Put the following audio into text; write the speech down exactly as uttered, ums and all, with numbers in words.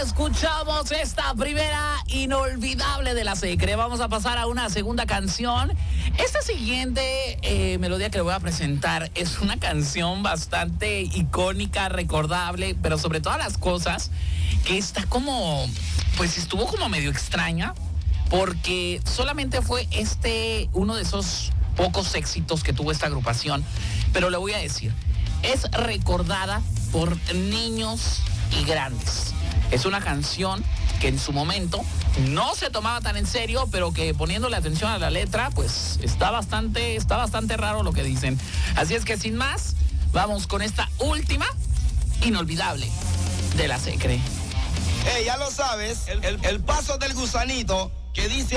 escuchamos esta primera inolvidable de la Secre. Vamos a pasar a una segunda canción. Esta siguiente eh, melodía que le voy a presentar es una canción bastante icónica, recordable, pero sobre todas las cosas que está como, pues estuvo como medio extraña, porque solamente fue este uno de esos pocos éxitos que tuvo esta agrupación, pero le voy a decir, es recordada por niños y grandes. Es una canción que en su momento no se tomaba tan en serio, pero que poniéndole atención a la letra, pues está bastante, está bastante raro lo que dicen. Así es que sin más, vamos con esta última inolvidable de la Secre. Hey, ya lo sabes, el, el, el paso del gusanito que dice